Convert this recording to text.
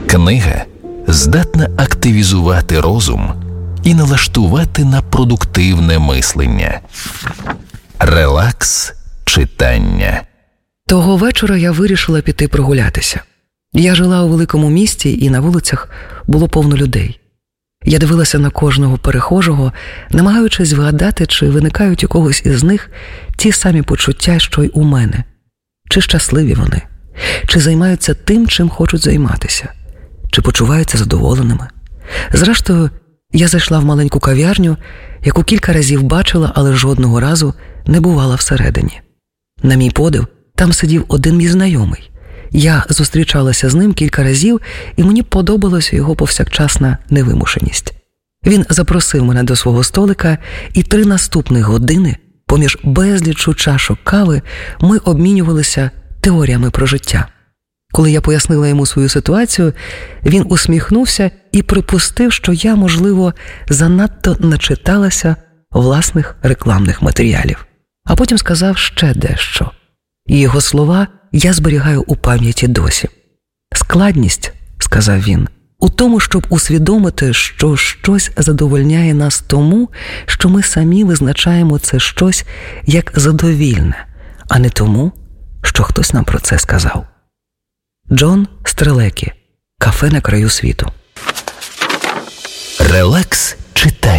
Книга здатна активізувати розум і налаштувати на продуктивне мислення. Релакс читання. Того вечора я вирішила піти прогулятися. Я жила у великому місті, і на вулицях було повно людей. Я дивилася на кожного перехожого, намагаючись вгадати, чи виникають у когось із них ті самі почуття, що й у мене. Чи щасливі вони? Чи займаються тим, чим хочуть займатися? Чи почуваються задоволеними? Зрештою, я зайшла в маленьку кав'ярню, яку кілька разів бачила, але жодного разу не бувала всередині. На мій подив, там сидів один мій знайомий. Я зустрічалася з ним кілька разів, і мені подобалася його повсякчасна невимушеність. Він запросив мене до свого столика, і 3 наступних години, поміж безлічу чашок кави, ми обмінювалися теоріями про життя. Коли я пояснила йому свою ситуацію, він усміхнувся і припустив, що я, можливо, занадто начиталася власних рекламних матеріалів. А потім сказав ще дещо. І його слова я зберігаю у пам'яті досі. «Складність, – сказав він, – у тому, щоб усвідомити, що щось задовольняє нас тому, що ми самі визначаємо це щось як задовільне, а не тому, що хтось нам про це сказав». Джон Стрелекі. «Кафе на краю світу». Релакс читання.